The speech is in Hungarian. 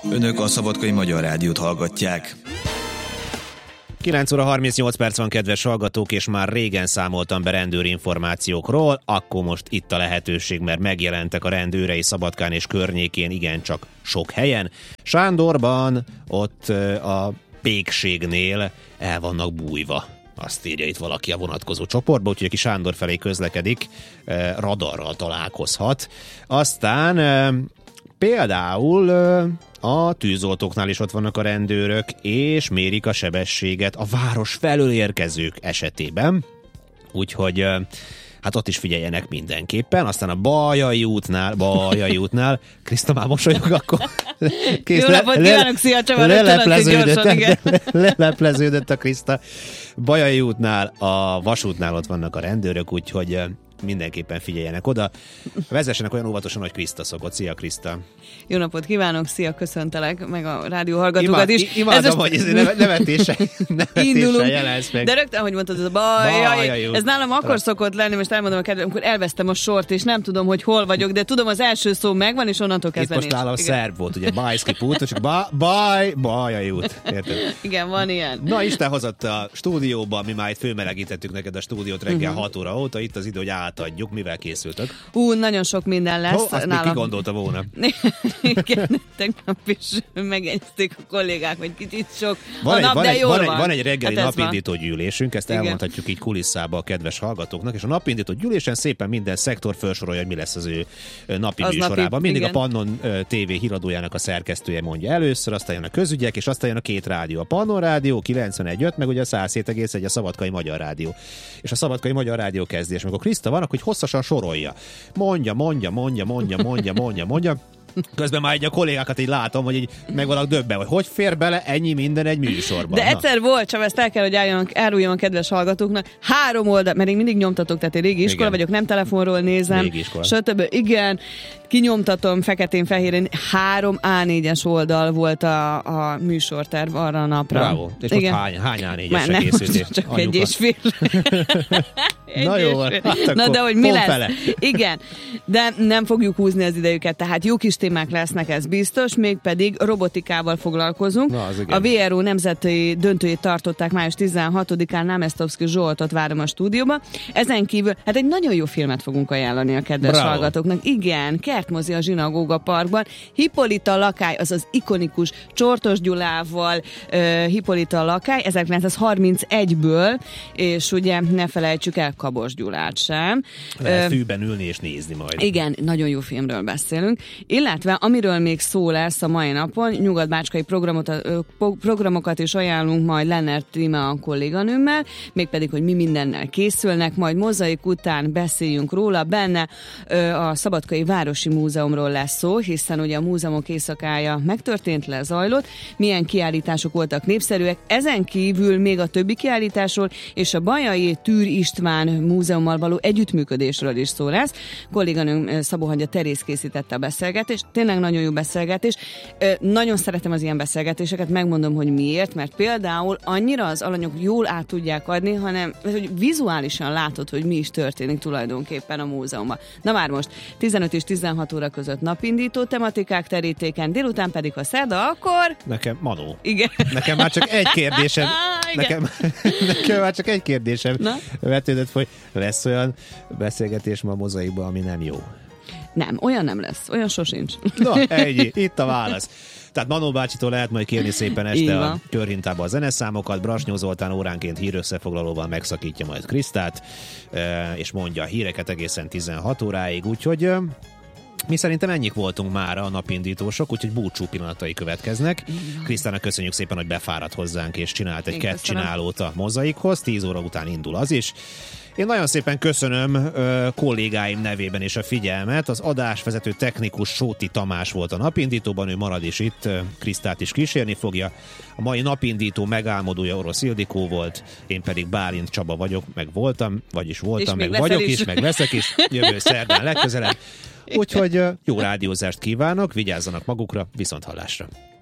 Önök a Szabadkai Magyar Rádiót hallgatják. 9 óra 38 perc van, kedves hallgatók, és már régen számoltam be rendőrinformációkról, akkor most itt a lehetőség, mert megjelentek a rendőrei Szabadkán és környékén igencsak sok helyen. Sándorban, ott a pékségnél el vannak bújva. Azt írja itt valaki a vonatkozó csoportba, úgyhogy aki Sándor felé közlekedik, radarral találkozhat. Aztán például a tűzoltóknál is ott vannak a rendőrök, és mérik a sebességet a város felől érkezők esetében. Úgyhogy hát ott is figyeljenek mindenképpen. Aztán a Bajai útnál, Kriszta már mosolyog, akkor kész. Jó napot kívánok, szia Csaba, lelepleződött a Kriszta. Bajai útnál, a vasútnál ott vannak a rendőrök, úgyhogy mindenképpen figyeljenek oda. Vezessenek olyan óvatosan, hogy Kriszta szokott. Szia, Kriszta! Jó napot kívánok, szia, köszöntelek, meg a rádió hallgatókat is. Imádom, hogy ez nevetéssel jelensz meg. De rögtön, ahogy mondtad, ez a baj, ez nálam akkor szokott lenni, most elmondom a kedvem, amikor elvesztem a sort, és nem tudom, hogy hol vagyok, de tudom, az első szó megvan, és onnantól kezdve nincs. Itt most nálam szerb volt, ugye, Bajszki pút, csak Bajai út. Érted? Igen, van ilyen. Na, Isten hozott a stúdióba, mi már itt főmelegítettük neked a stúdiót reggel 6 óra óta, itt az idő, hogy átadjuk, mivel készültök. Nagyon sok minden lesz. Azt még ki gondolta volna. Igen, tegnap is megjegyezték a kollégák, hogy kicsit sok van egy reggeli napindító gyűlésünk, ezt elmondhatjuk így kulisszába a kedves hallgatóknak, és a napindító gyűlésen szépen minden szektor felsorolja, hogy mi lesz az ő napi műsorában. Mindig igen. A Pannon TV híradójának a szerkesztője mondja először, aztán jön a közügyek, és aztán jön a két rádió. A Pannon Rádió 91.5, meg ugye a 107,1 a Szabadkai Magyar Rádió. És a Szabadkai Magyar Rádió kezdés. Amikor Kriszta van, akkor hosszasan sorolja. Mondja. Közben már egy a kollégákat így látom, hogy így meg vannak döbben, hogy fér bele ennyi minden egy műsorban. De egyszer volt, csak ezt el kell, hogy áruljam a kedves hallgatóknak. 3 oldal, mert én mindig nyomtatok, tehát én régi iskola vagyok, nem telefonról nézem, stb. Igen, kinyomtatom feketén-fehéren, 3 A4-es oldal volt a műsorterv arra a napra. Bravo. És igen. Most hány A4-esre készültél? Csak anyuka. 1,5. Na jó, na de hogy mi lesz? Fele. Igen, de nem fogjuk húzni az idejüket, tehát jó kis témák lesznek, ez biztos, mégpedig robotikával foglalkozunk. A VRO nemzeti döntőjét tartották május 16-án, Námesztovszky Zsoltot várom a stúdióba. Ezen kívül, hát egy nagyon jó filmet fogunk ajánlani a kedves hallgatóknak. Igen, kertmozi a Zsinagóga Parkban. Hippolyta lakály, azaz ikonikus Csortos Gyulával Hippolyta lakály 1931-ből, és ugye ne felejtsük el Kabos Gyulát sem. Lehet fűben ülni és nézni majd. Igen, nagyon jó filmről beszélünk. Illetve, amiről még szó lesz a mai napon, nyugat-bácskai programokat is ajánlunk majd Lennert Trima a kolléganőmmel, mégpedig, hogy mi mindennel készülnek, majd mozaik után beszéljünk róla. Benne a Szabadkai Városi Múzeumról lesz szó, hiszen ugye a múzeumok éjszakája megtörtént, lezajlott, milyen kiállítások voltak népszerűek, ezen kívül még a többi kiállításról és a Bajai Tűr István múzeummal való együttműködésről is szó lesz. Kolléganőm Szabó Hangya Terész készítette a beszélgetést, tényleg nagyon jó beszélgetés. Nagyon szeretem az ilyen beszélgetéseket, megmondom, hogy miért, mert például annyira az alanyok jól át tudják adni, hanem hogy vizuálisan látod, hogy mi is történik tulajdonképpen a múzeumban. Na már most 15 és 16 óra között napindító tematikák terítéken, délután pedig ha szerda, akkor... Nekem Manó. Igen. Nekem már csak egy kérdésem. Nekem már csak egy kérdésem vetődött, hogy lesz olyan beszélgetés ma a mozaikban, ami nem jó. Nem, olyan nem lesz. Olyan sosincs. Na, ennyi. Itt a válasz. Tehát Manó bácsitól lehet majd kérni szépen este a körhintába a zeneszámokat. Brasnyó Zoltán óránként hírösszefoglalóval megszakítja majd Krisztát, és mondja a híreket egészen 16 óráig. Úgyhogy mi szerintem ennyik voltunk már a napindítósok, úgyhogy búcsú pillanatai következnek. Krisztának köszönjük szépen, hogy befáradt hozzánk, és csinált egy kettcsinálót a mozaikhoz. 10 óra után indul az is. Én nagyon szépen köszönöm kollégáim nevében is a figyelmet. Az adásvezető technikus Sóti Tamás volt a napindítóban, ő marad is itt, Krisztát is kísérni fogja. A mai napindító megálmodója Orosz Ildikó volt, én pedig Bálint Csaba vagyok, meg voltam, meg vagyok is, meg leszek is, jövő szerdán legközelebb. Úgyhogy jó rádiózást kívánok, vigyázzanak magukra, viszonthallásra.